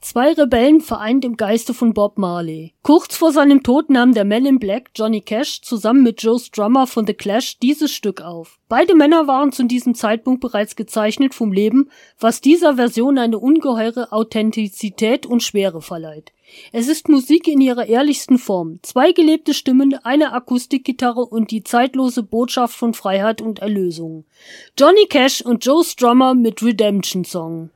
Zwei Rebellen vereint im Geiste von Bob Marley. Kurz vor seinem Tod nahm der Man in Black, Johnny Cash, zusammen mit Joe Strummer von The Clash dieses Stück auf. Beide Männer waren zu diesem Zeitpunkt bereits gezeichnet vom Leben, was dieser Version eine ungeheure Authentizität und Schwere verleiht. Es ist Musik in ihrer ehrlichsten Form. Zwei gelebte Stimmen, eine Akustikgitarre und die zeitlose Botschaft von Freiheit und Erlösung. Johnny Cash und Joe Strummer mit Redemption Song.